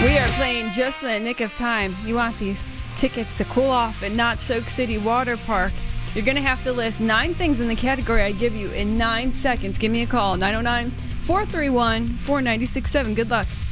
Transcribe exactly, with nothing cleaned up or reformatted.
We are playing just in the nick of time. You want these tickets to cool off at Not Soak City Water Park. You're going to have to list nine things in the category I give you in nine seconds. Give me a call, nine oh nine, four three one, four nine six seven. Good luck.